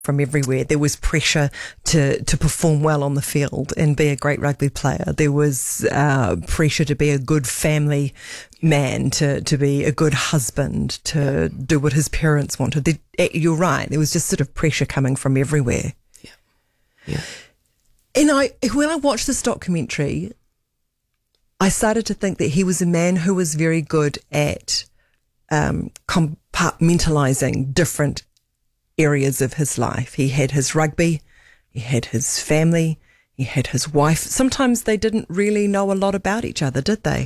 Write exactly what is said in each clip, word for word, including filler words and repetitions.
from everywhere. There was pressure to, to perform well on the field and be a great rugby player. There was uh, pressure to be a good family man, to, to be a good husband, to do what his parents wanted. They, you're right. There was just sort of pressure coming from everywhere. Yeah. Yeah. And I, when I watched this documentary, I started to think that he was a man who was very good at um, compartmentalizing different areas of his life. He had his rugby, he had his family, he had his wife. Sometimes they didn't really know a lot about each other, did they?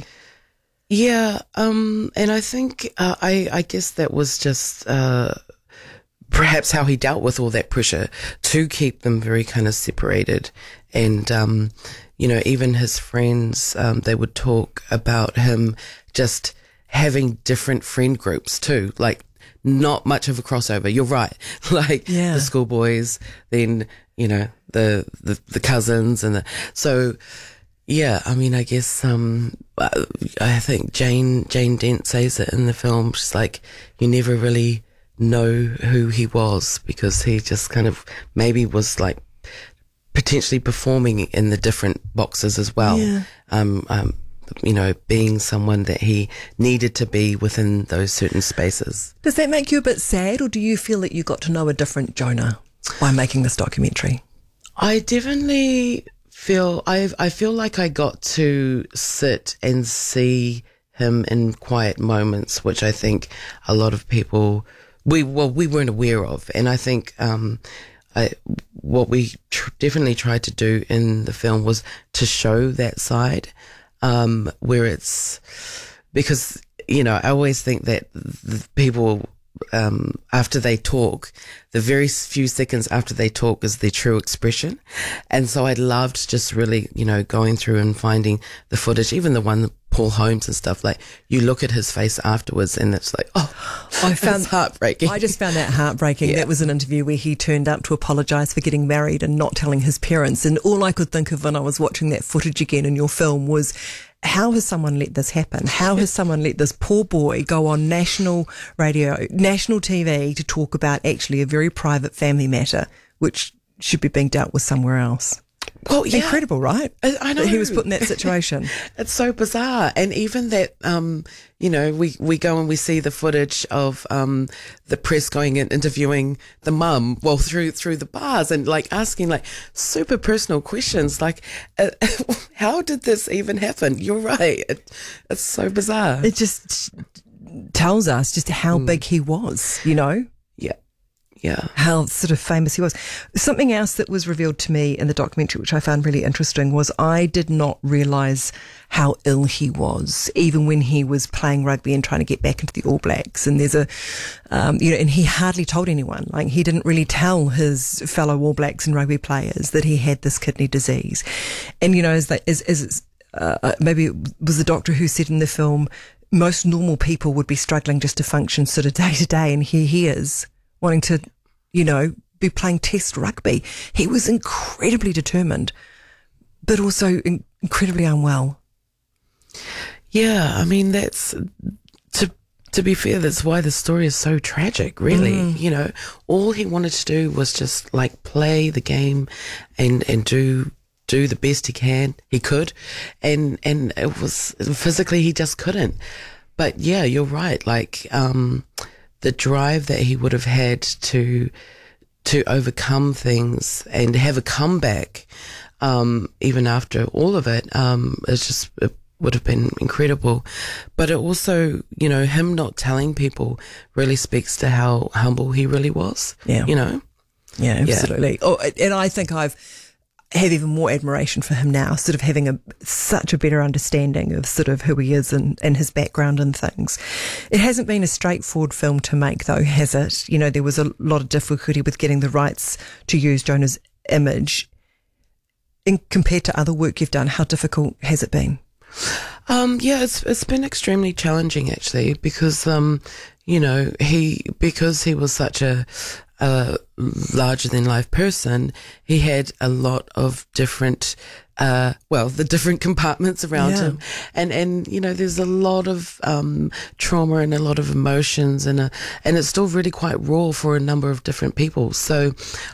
Yeah, um, and I think uh, I, I guess that was just uh, perhaps how he dealt with all that pressure to keep them very kind of separated. And um, you know, even his friends, um, they would talk about him just having different friend groups too, like not much of a crossover. You're right. Like yeah. the schoolboys, then, you know, the, the, the cousins and the, so yeah, I mean, I guess, um, I think Jane, Jane Dent says it in the film. She's like, you never really know who he was because he just kind of maybe was like potentially performing in the different boxes as well. Yeah. Um, um, you know, being someone that he needed to be within those certain spaces. Does that make you a bit sad, or do you feel that you got to know a different Jonah by making this documentary? I definitely feel, I I feel like I got to sit and see him in quiet moments, which I think a lot of people, we, well, we weren't aware of. And I think, um, I, what we tr- definitely tried to do in the film was to show that side. Um, where it's, because, you know, I always think that the people, um, after they talk, the very few seconds after they talk is their true expression. And so I loved just really, you know, going through and finding the footage, even the one, Paul Holmes and stuff, like you look at his face afterwards and it's like, oh, I found it's heartbreaking. I just found that heartbreaking. Yeah. That was an interview where he turned up to apologise for getting married and not telling his parents. And all I could think of when I was watching that footage again in your film was, how has someone let this happen? How has someone let this poor boy go on national radio, national T V to talk about actually a very private family matter, which should be being dealt with somewhere else? Well, yeah. Incredible, right? I, I know. That he was put in that situation. It's so bizarre. And even that, um, you know, we, we go and we see the footage of, um, the press going and interviewing the mum, well, through, through the bars and like asking like super personal questions. Like, uh, how did this even happen? You're right. It, it's so bizarre. It just tells us just how mm. big he was, you know? Yeah. Yeah. How sort of famous he was. Something else that was revealed to me in the documentary, which I found really interesting, was I did not realise how ill he was, even when he was playing rugby and trying to get back into the All Blacks. And there's a, um, you know, and he hardly told anyone. Like, he didn't really tell his fellow All Blacks and rugby players that he had this kidney disease. And, you know, as that, as, as, uh, maybe it was the doctor who said in the film, most normal people would be struggling just to function sort of day to day. And here he is, wanting to, you know, be playing test rugby. He was incredibly determined, but also in- incredibly unwell. Yeah, I mean, that's, to to be fair, that's why the story is so tragic, really. Mm. You know, all he wanted to do was just, like, play the game and, and do do the best he can, he could. And, and it was, physically, he just couldn't. But, yeah, you're right. Like, um... the drive that he would have had to to overcome things and have a comeback, um, even after all of it, um, it's just, it would have been incredible. But it also, you know, him not telling people really speaks to how humble he really was. Yeah. You know? Yeah, absolutely. Yeah. Oh, and I think I've have even more admiration for him now, sort of having a such a better understanding of sort of who he is and, and his background and things. It hasn't been a straightforward film to make, though, has it? You know, there was a lot of difficulty with getting the rights to use Jonah's image. In, compared to other work you've done, how difficult has it been? Um, yeah, it's it's been extremely challenging, actually, because, um, you know, he, because he was such a, a larger than life person, he had a lot of different, uh, well, the different compartments around Yeah. him. And, and, you know, there's a lot of, um, trauma and a lot of emotions and, a, and it's still really quite raw for a number of different people. So